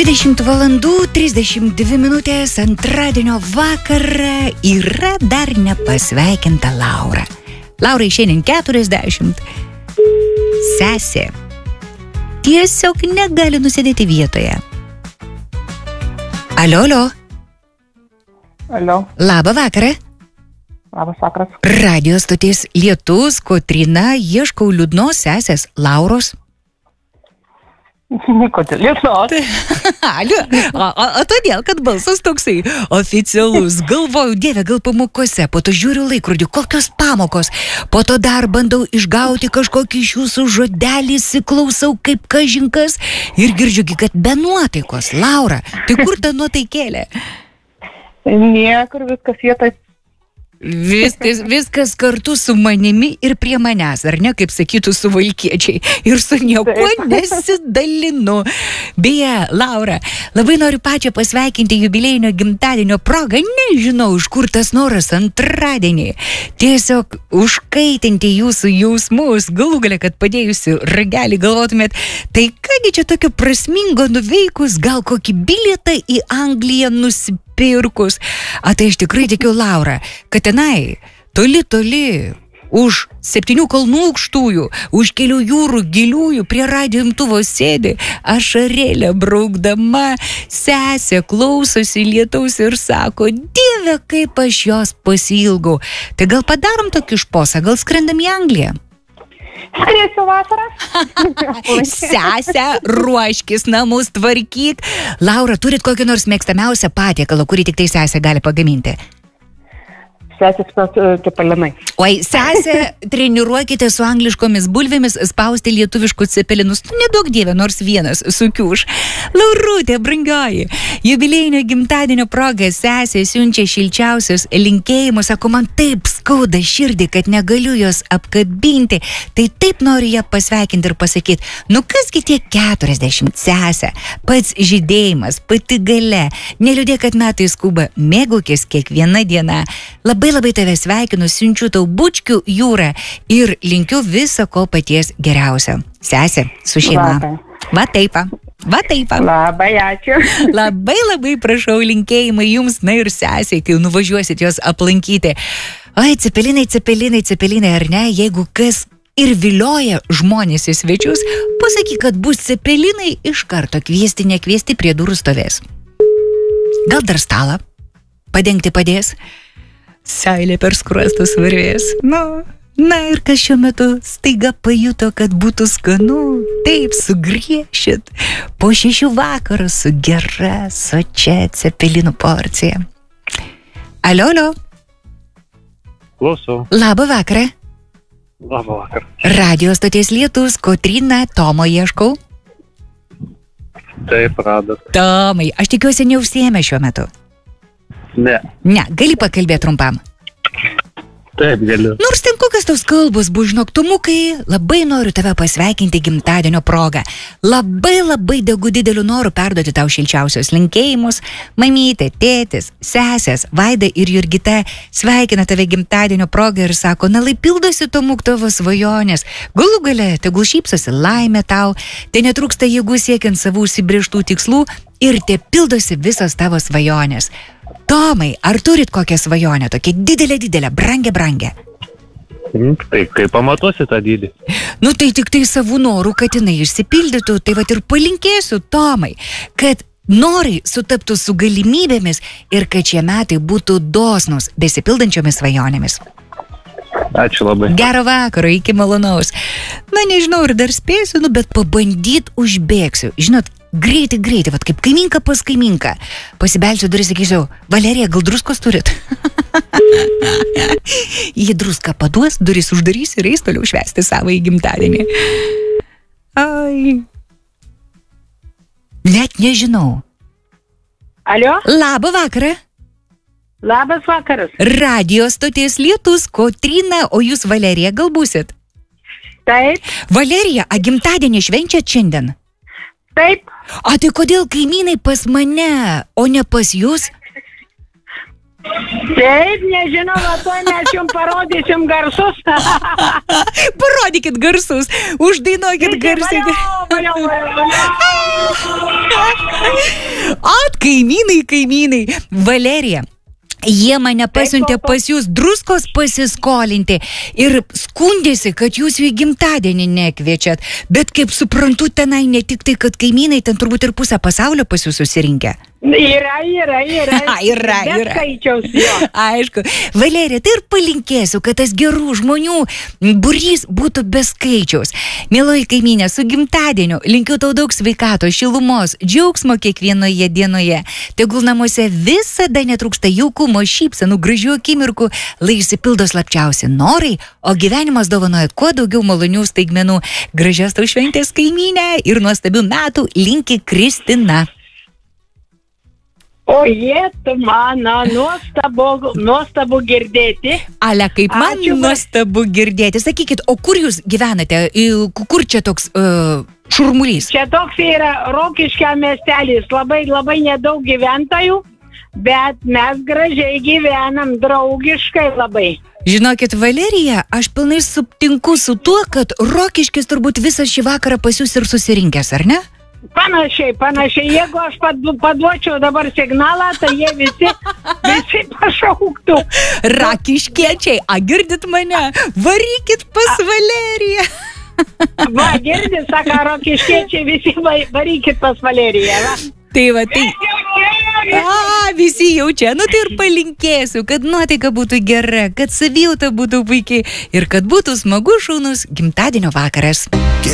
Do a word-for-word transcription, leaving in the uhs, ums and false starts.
dvidešimt valandų trisdešimt dvi minutės antradienio vakarą yra dar nepasveikinta Laura. Laurai šiandien keturiasdešimt. Sesė tiesiog negali nusėdėti vietoje. Alio, alio. Alio. Labą vakarą. Labas vakaras. Radio stoties Lietus, Kotryna, ieškau liūdnos sesės Lauros. Kodėl liūdnos? Alio, o, o, o todėl, kad balsas toksai oficialus. Galvoju, dieve, gal pamokose, po to žiūriu laikrodį, kokios pamokos. Po to dar bandau išgauti kažkokį iš jūsų žodelį, įsiklausau kaip kažinkas ir girdžiugi, kad be nuotaikos. Laura, tai kur ta nuotaikėlė? Niekur, viskas vietoj. Viskas, viskas kartu su manimi ir prie manęs, ar ne, kaip sakytų suvalkiečiai. Ir su niekuo nesidalinu. Beje, Laura, labai noriu pačią pasveikinti jubiliejinio gimtadienio progą. Nežinau, iš kur tas noras antradienį. Tiesiog užkaitinti jūsų jausmus, galų gale, kad padėjusi ragelį galvotumėt, tai kągi čia tokio prasmingo nuveikus, gal kokį bilietą į Angliją nusipirkus. Pirkus. A tai aš tikrai tikiu, Laura, kad tenai, toli, toli, už septynių kalnų aukštųjų, už kelių jūrų giliųjų prie radijo imtuvo sėdi, ašarėlę braukdama, sesė klausosi lietaus ir sako, dieve, kaip aš jos pasiilgau. Tai gal padarom tokį šposą, gal skrendam į Angliją? Skriesiu vasarą. Sesė, ruoškis, namus tvarkyk. Laura, turit kokį nors mėgstamiausią patiekalą, kurį tik tai sesė gali pagaminti? Sesės cepelinai. Oi, sesė, treniruokite su angliškomis bulvėmis spausti lietuviškus cepelinus. Tu nedaug dieve, nors vienas sukiuš. Laurutė, brangioji, jubiliejinio gimtadienio proga sesė siunčia šilčiausius linkėjimus. Sako, man taip skauda širdį, kad negaliu jos apkabinti. Tai taip noriu ją pasveikinti ir pasakyti, nu kasgi tie keturiasdešimt, sesė, pats žydėjimas, pati gale. Neliūdėk, kad metai skuba, mėgaukis kiekvieną dieną. Labai Labai labai tave sveikinu, siunčiu tau bučkių jūrą ir linkiu viso ko paties geriausio. Sesė, su šeima. Labai. Va taip, va taip. Labai ačiū. Labai labai prašau linkėjimai jums, na ir sesiai, kai nuvažiuosit jos aplankyti. Oi, cepelinai, cepelinai, cepelinai, ar ne, jeigu kas ir vilioja žmonės į svečius, pasakyk, kad bus cepelinai, iš karto kviesti, nekviesti prie durų stovės. Gal dar stalą padengti padės? Seilė per skruostus varvės. Nu, na ir kas šiuo metu staiga pajuto, kad būtų skanu, taip sugriešit po šešių vakarų su gera, sočia cepelinų porcija. Alio, alio. Klausau. Labą vakarą. Labą vakarą. Radio stoties Lietus, Kotryna, Tomo ieškau. Taip, radat. Tomai, aš tikiuosi neužsiėmė šiuo metu. Ne. Ne, gali pakalbėti trumpam? Taip, galiu. Nors ten kokios tos kalbos bus, žinok, Tomukai, labai noriu tave pasveikinti gimtadienio progą. Labai labai degu dideliu noru perduoti tau šilčiausios linkėjimus. Mamytė, tėtis, sesės, Vaida ir Jurgita sveikina tave gimtadienio progą ir sako, na lai pildosi Tomuk tavo svajonės. Galų gale, tegul šypsosi laimė tau, tai netrūksta jėgų siekiant savų užsibrėžtų tikslų ir te pildosi visos tavo svajonės. Tomai, ar turit kokią svajonę, tokią didelę, didelę, brangę, brangę? Taip, kaip pamatuosi tą dydį? Nu tai tik tai savų norų, kad jinai išsipildytų, tai vat ir palinkėsiu, Tomai, kad norai sutaptų su galimybėmis ir kad šie metai būtų dosnus besipildančiomis svajonėmis. Ačiū labai. Gero vakaro, iki malonaus. Na nežinau, ir dar spėsiu, nu bet pabandyt užbėgsiu. Žinot, greitai, greitai, vat kaip kaiminka pas kaiminką. Pasibelsiu duris, sakysiu, Valerija, gal druskos turit? Jie druską paduos, duris uždarys ir eis toliau švęsti savo į gimtadienį. Ai. Net nežinau. Alio? Labą vakarą. Labas vakaras. Radio stoties Lietus, Kotryna, o jūs Valerija gal būsit? Taip. Valerija, a gimtadienį švenčiat šiandien? Taip. A tai kodėl kaimynai pas mane, o ne pas jūs? Taip, nežinau, tuoj mes jums parodysim garsus. Parodykit garsus, uždainuokit garsiai. Valiau, valiau, valiau. At, kaimynai, kaimynai. Valerija. Jie mane pasiuntė pas jūs druskos pasiskolinti ir skundėsi, kad jūs jų į gimtadienį nekviečiat. Bet kaip suprantu, tenai ne tik tai, kad kaimynai, ten turbūt ir pusę pasaulio pas jūs susirinkę. Yra, yra, yra. Yra, Be yra. skaičiaus, jo. Aišku. Valerija, tai ir palinkėsiu, kad tas gerų žmonių būrys būtų be skaičiaus. Mieloji kaimynė, su gimtadieniu linkiu tau daug sveikatos, šilumos, džiaugsmo kiekvienoje dienoje. Tegul namuose visada netrūksta jaukumo, šypsenų, gražių akimirkų, lai išsipildo slapčiausi norai, o gyvenimas dovanoja kuo daugiau malonių staigmenų. Gražios tau šventės, kaimynė, ir nuostabių metų linki Kristina. O jie, tu mano, nuostabu, nuostabu girdėti. Ale, kaip man Ačiū, va- nuostabu girdėti. Sakykit, o kur jūs gyvenate? I- Kur čia toks uh, šurmulys? Čia toks yra Rokiškio miestelis, labai labai nedaug gyventojų, bet mes gražiai gyvenam, draugiškai labai. Žinokit, Valerija, aš pilnai sutinku su tuo, kad Rokiškis turbūt visą šį vakarą pas jūs ir susirinkęs, ar ne? Panašiai, panašiai, jeigu aš padu, paduočiau dabar signalą, tai jie visi, visi pašauktų. Rakiškiečiai, a girdit mane? Varykit pas Valeriją. Va, girdi, sako, rokiškiečiai, visi va- varykit pas Valeriją, va. Tai va, tai... A, visi jau čia, nu tai ir palinkėsiu, kad nuotaika būtų gera, kad savijauta būtų puikiai ir kad būtų smagu šaunus gimtadienio vakaras.